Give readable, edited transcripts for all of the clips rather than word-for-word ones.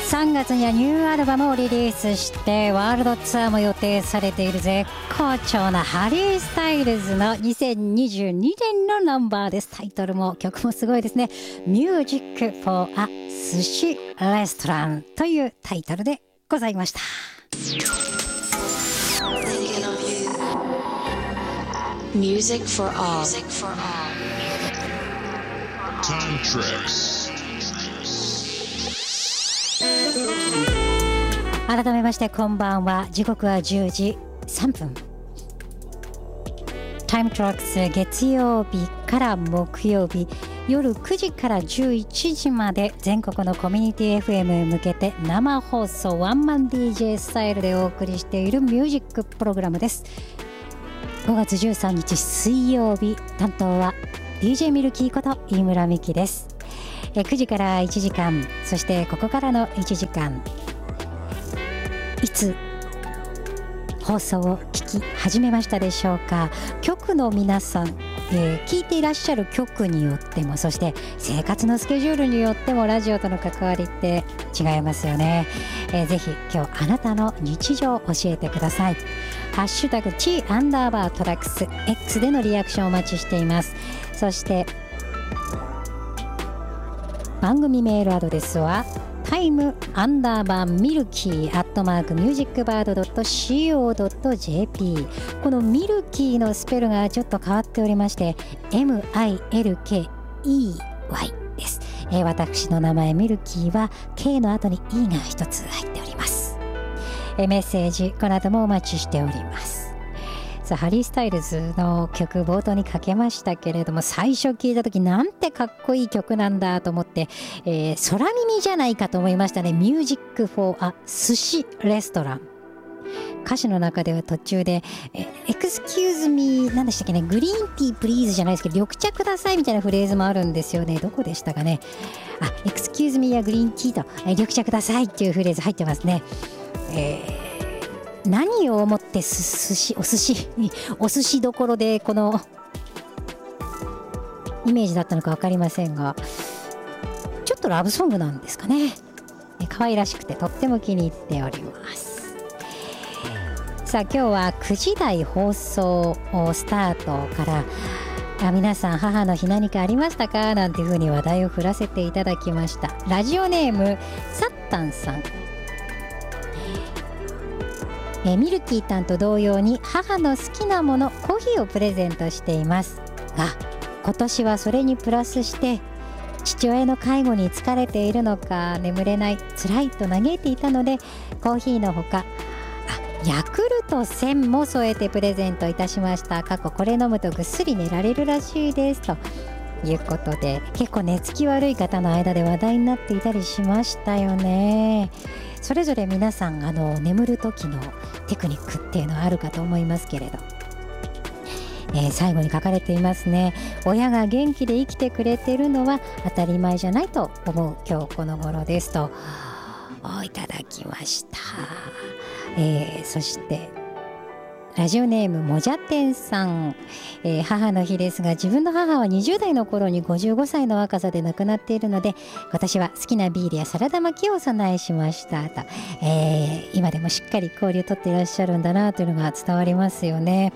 3月にはニューアルバムをリリースしてワールドツアーも予定されている絶好調なハリー・スタイルズの2022年のナンバーです。タイトルも曲もすごいですね。 Music for a 寿司レストランというタイトルでございました。 Music for all. Time Tricks。 改めましてこんばんは。時刻は10時3分。タイムトラックス月曜日から木曜日夜9時から11時まで全国のコミュニティ FM へ向けて生放送ワンマン DJ スタイルでお送りしているミュージックプログラムです。5月13日水曜日、担当は DJ ミルキーこと飯村美希です。9時から1時間、そしてここからの1時間、いつ放送を聞き始めましたでしょうか。局の皆さん、聞いていらっしゃる局によっても、そして生活のスケジュールによってもラジオとの関わりって違いますよね。ぜひ今日あなたの日常を教えてください。ハッシュタグ T_トラックス X でのリアクションをお待ちしています。そして番組メールアドレスはtime_milky@musicbird.co.jp。 このミルキーのスペルがちょっと変わっておりまして MILKEY です。私の名前ミルキーは K の後に E が一つ入っております。メッセージこの後もお待ちしております。さあ、ハリー・スタイルズの曲冒頭にかけましたけれども、最初聞いた時なんてかっこいい曲なんだと思って、空耳じゃないかと思いましたね。 Music for a 寿司レストラン。歌詞の中では途中でExcuse me 何でしたっけね、グリーンティープリーズじゃないですけど緑茶くださいみたいなフレーズもあるんですよね。どこでしたかね。Excuse me やグリーンティーと緑茶くださいっていうフレーズ入ってますね。何を思ってお寿司どころでこのイメージだったのか分かりませんが、ちょっとラブソングなんですかね。可愛らしくてとっても気に入っております。さあ、今日は9時台放送スタートから皆さん母の日何かありましたかなんていうふうに話題を振らせていただきました。ラジオネームサッタンさん。ミルキーたんと同様に母の好きなものコーヒーをプレゼントしていますが、今年はそれにプラスして父親の介護に疲れているのか眠れない辛いと嘆いていたので、コーヒーのほかヤクルト1000も添えてプレゼントいたしました。これ飲むとぐっすり寝られるらしいですということで、結構寝つき悪い方の間で話題になっていたりしましたよね。それぞれ皆さん眠る時のテクニックっていうのはあるかと思いますけれど、最後に書かれていますね。親が元気で生きてくれているのは当たり前じゃないと思う今日この頃ですといただきました。そしてラジオネームもじゃてんさん、母の日ですが、自分の母は20代の頃に55歳の若さで亡くなっているので、私は好きなビールやサラダ巻きをお供えしましたと、今でもしっかり交流をとっていらっしゃるんだなというのが伝わりますよね。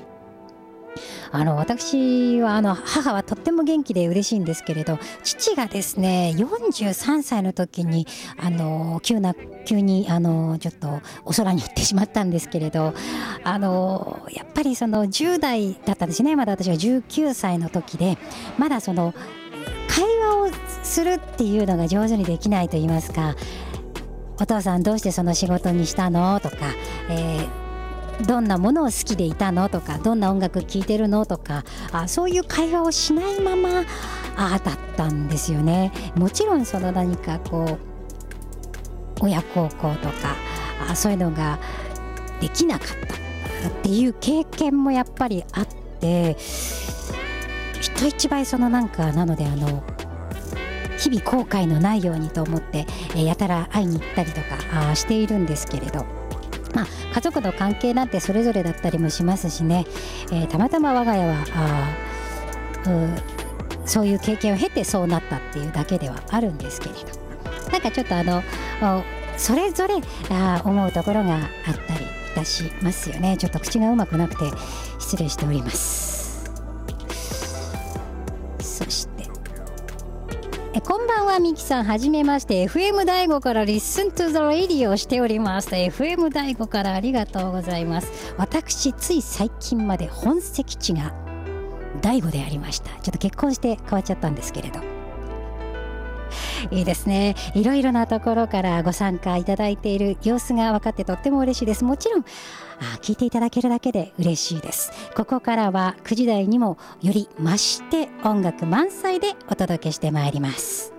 私は母はとっても元気で嬉しいんですけれど、父がですね43歳の時に急にちょっとお空に行ってしまったんですけれど、やっぱりその10代だったんですね。まだ私が19歳の時で、まだその会話をするっていうのが上手にできないと言いますか、お父さんどうしてその仕事にしたのとか、どんなものを好きでいたのとか、どんな音楽聴いてるのとか、そういう会話をしないままだったんですよね。もちろんその何か親孝行とかそういうのができなかったっていう経験もやっぱりあって、人一倍そのなので日々後悔のないようにと思ってやたら会いに行ったりとかしているんですけれど、家族の関係なんてそれぞれだったりもしますしね、たまたま我が家はそういう経験を経てそうなったっていうだけではあるんですけれど、なんかちょっとそれぞれ思うところがあったりいたしますよね。ちょっと口がうまくなくて失礼しております。そしてこんばんは、ミキさん、はじめまして。 FM 大悟から Listen to the Radio をしております。 FM 大悟からありがとうございます。私つい最近まで本籍地が大悟でありました。ちょっと結婚して変わっちゃったんですけれど、いいですね。いろいろなところからご参加いただいている様子が分かってとっても嬉しいです。もちろん聞いていただけるだけで嬉しいです。ここからは9時台にもより増して音楽満載でお届けしてまいります。